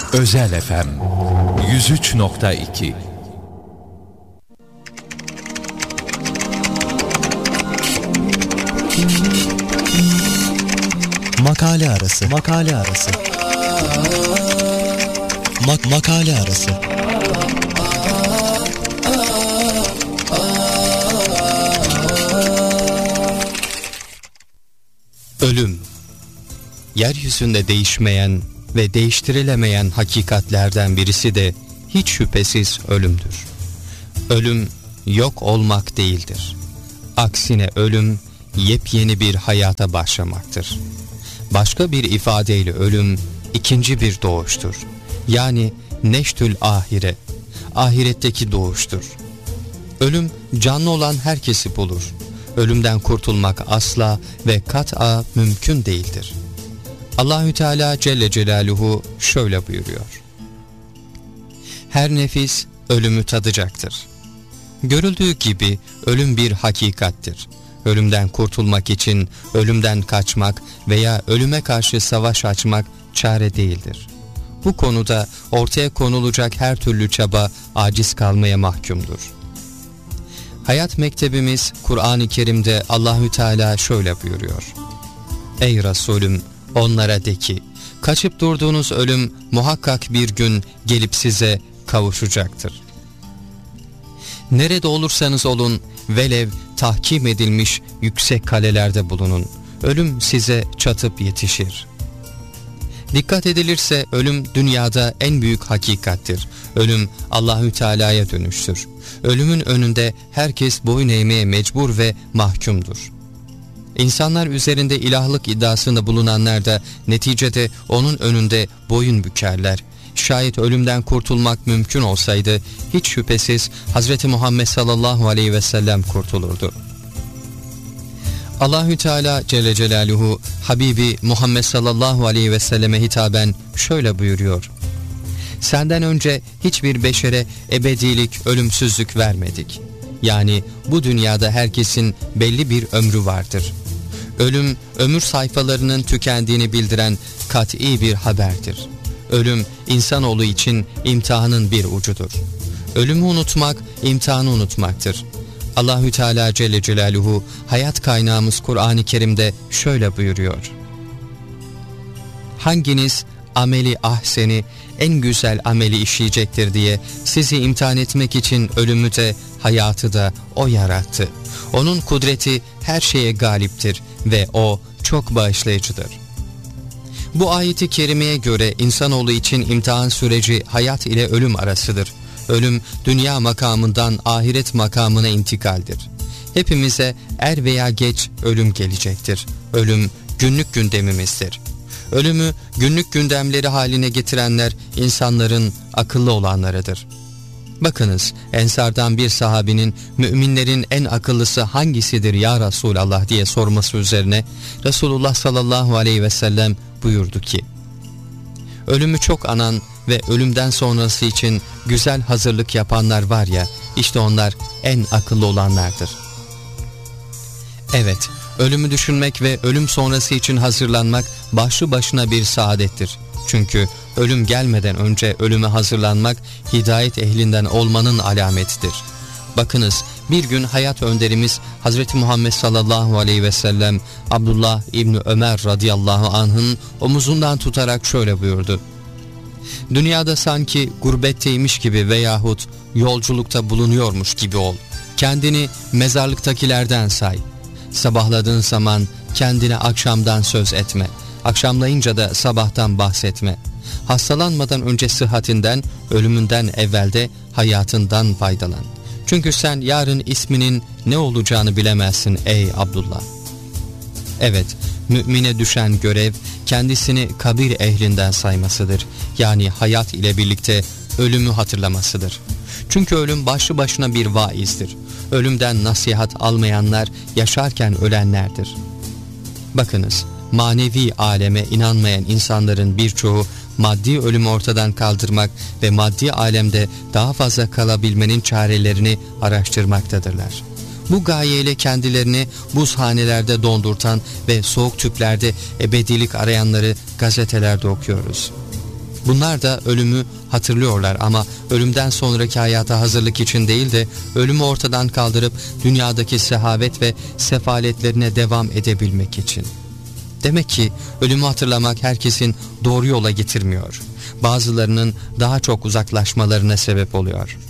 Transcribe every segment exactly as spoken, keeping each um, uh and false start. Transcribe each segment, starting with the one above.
Özel F M yüz üç nokta iki. Makale arası. Makale arası. Mak makale arası. Ölüm, yeryüzünde değişmeyen ve değiştirilemeyen hakikatlerden birisi de hiç şüphesiz ölümdür. Ölüm yok olmak değildir. Aksine ölüm yepyeni bir hayata başlamaktır. Başka bir ifadeyle ölüm ikinci bir doğuştur. Yani neştül ahire, ahiretteki doğuştur. Ölüm canlı olan herkesi bulur. Ölümden kurtulmak asla ve kat'a mümkün değildir. Allahü Teala Celle Celaluhu şöyle buyuruyor: her nefis ölümü tadacaktır. Görüldüğü gibi ölüm bir hakikattir. Ölümden kurtulmak için ölümden kaçmak veya ölüme karşı savaş açmak çare değildir. Bu konuda ortaya konulacak her türlü çaba aciz kalmaya mahkumdur. Hayat mektebimiz Kur'an-ı Kerim'de Allahü Teala şöyle buyuruyor: ey Resulüm, onlara de ki, kaçıp durduğunuz ölüm muhakkak bir gün gelip size kavuşacaktır. Nerede olursanız olun, velev tahkim edilmiş yüksek kalelerde bulunun, ölüm size çatıp yetişir. Dikkat edilirse ölüm dünyada en büyük hakikattir. Ölüm Allahü Teala'ya dönüştür. Ölümün önünde herkes boyun eğmeye mecbur ve mahkumdur. İnsanlar üzerinde ilahlık iddiasında bulunanlar da neticede onun önünde boyun bükerler. Şayet ölümden kurtulmak mümkün olsaydı hiç şüphesiz Hazreti Muhammed sallallahu aleyhi ve sellem kurtulurdu. Allahü Teala Celle Celaluhu Habibi Muhammed sallallahu aleyhi ve selleme hitaben şöyle buyuruyor: senden önce hiçbir beşere ebedilik, ölümsüzlük vermedik. Yani bu dünyada herkesin belli bir ömrü vardır. Ölüm, ömür sayfalarının tükendiğini bildiren kat'i bir haberdir. Ölüm, insanoğlu için imtihanın bir ucudur. Ölümü unutmak, imtihanı unutmaktır. Allahü Teala Celle Celaluhu hayat kaynağımız Kur'an-ı Kerim'de şöyle buyuruyor: hanginiz ameli ahseni, en güzel ameli işleyecektir diye sizi imtihan etmek için ölümü de hayatı da O yarattı. Onun kudreti her şeye galiptir ve O çok bağışlayıcıdır. Bu ayeti kerimeye göre insanoğlu için imtihan süreci hayat ile ölüm arasıdır. Ölüm dünya makamından ahiret makamına intikaldir. Hepimize er veya geç ölüm gelecektir. Ölüm günlük gündemimizdir. Ölümü günlük gündemleri haline getirenler insanların akıllı olanlarıdır. Bakınız, Ensardan bir sahabinin müminlerin en akıllısı hangisidir ya Resulallah diye sorması üzerine Resulullah sallallahu aleyhi ve sellem buyurdu ki: ölümü çok anan ve ölümden sonrası için güzel hazırlık yapanlar var ya, işte onlar en akıllı olanlardır. Evet, ölümü düşünmek ve ölüm sonrası için hazırlanmak başlı başına bir saadettir. Çünkü ölüm gelmeden önce ölüme hazırlanmak hidayet ehlinden olmanın alametidir. Bakınız, bir gün hayat önderimiz Hazreti Muhammed sallallahu aleyhi ve sellem Abdullah İbni Ömer radıyallahu anh'ın omuzundan tutarak şöyle buyurdu: dünyada sanki gurbetteymiş gibi veyahut yolculukta bulunuyormuş gibi ol. Kendini mezarlıktakilerden say. Sabahladığın zaman kendine akşamdan söz etme. Akşamlayınca da sabahtan bahsetme. Hastalanmadan önce sıhhatinden, ölümünden evvelde hayatından faydalan. Çünkü sen yarın isminin ne olacağını bilemezsin ey Abdullah. Evet, mümine düşen görev kendisini kabir ehlinden saymasıdır. Yani hayat ile birlikte ölümü hatırlamasıdır. Çünkü ölüm başlı başına bir vaizdir. Ölümden nasihat almayanlar yaşarken ölenlerdir. Bakınız, manevi aleme inanmayan insanların birçoğu maddi ölümü ortadan kaldırmak ve maddi alemde daha fazla kalabilmenin çarelerini araştırmaktadırlar. Bu gayeyle kendilerini buzhanelerde dondurtan ve soğuk tüplerde ebedilik arayanları gazetelerde okuyoruz. Bunlar da ölümü hatırlıyorlar ama ölümden sonraki hayata hazırlık için değil de ölümü ortadan kaldırıp dünyadaki sehavet ve sefaletlerine devam edebilmek için. Demek ki ölümü hatırlamak herkesin doğru yola getirmiyor. Bazılarının daha çok uzaklaşmalarına sebep oluyor.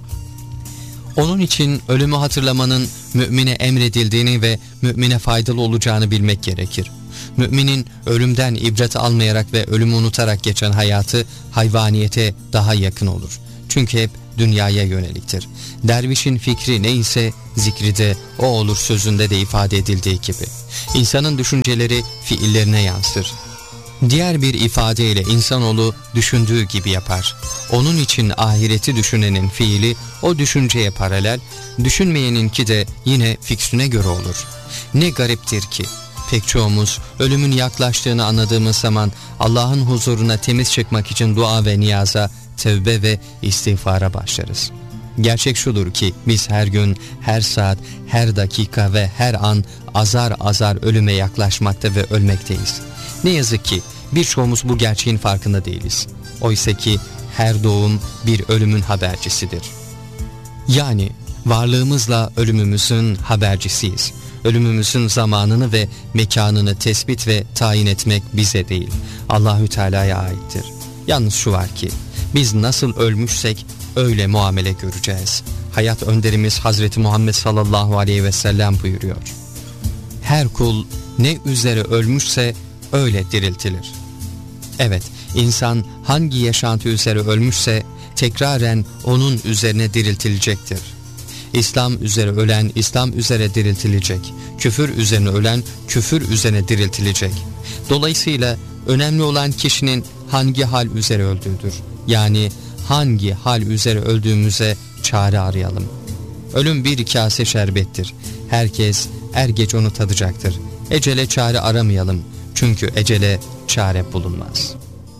Onun için ölümü hatırlamanın mümine emredildiğini ve mümine faydalı olacağını bilmek gerekir. Müminin ölümden ibret almayarak ve ölümü unutarak geçen hayatı hayvaniyete daha yakın olur. Çünkü hep dünyaya yöneliktir. Dervişin fikri neyse zikri de o olur sözünde de ifade edildiği gibi. İnsanın düşünceleri fiillerine yansır. Diğer bir ifadeyle insanoğlu düşündüğü gibi yapar. Onun için ahireti düşünenin fiili o düşünceye paralel, düşünmeyeninki de yine fiksüne göre olur. Ne gariptir ki pek çoğumuz ölümün yaklaştığını anladığımız zaman Allah'ın huzuruna temiz çıkmak için dua ve niyaza, tevbe ve istiğfara başlarız. Gerçek şudur ki biz her gün, her saat, her dakika ve her an azar azar ölüme yaklaşmakta ve ölmekteyiz. Ne yazık ki birçoğumuz bu gerçeğin farkında değiliz. Oysa ki her doğum bir ölümün habercisidir. Yani varlığımızla ölümümüzün habercisiyiz. Ölümümüzün zamanını ve mekanını tespit ve tayin etmek bize değil, Allahü Teala'ya aittir. Yalnız şu var ki biz nasıl ölmüşsek öyle muamele göreceğiz. Hayat önderimiz Hazreti Muhammed sallallahu aleyhi ve sellem buyuruyor. Her kul ne üzere ölmüşse öyle diriltilir. Evet, insan hangi yaşantı üzere ölmüşse tekraren onun üzerine diriltilecektir. İslam üzere ölen İslam üzere diriltilecek. Küfür üzerine ölen küfür üzerine diriltilecek. Dolayısıyla önemli olan kişinin hangi hal üzere öldüğüdür. Yani hangi hal üzere öldüğümüze çare arayalım. Ölüm bir kase şerbettir. Herkes er geç onu tadacaktır. Ecele çare aramayalım. Çünkü ecele çare bulunmaz.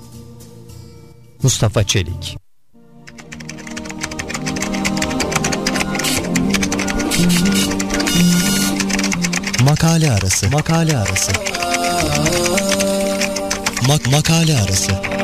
Mustafa Çelik. Makale arası. Makale arası. Mak makale arası.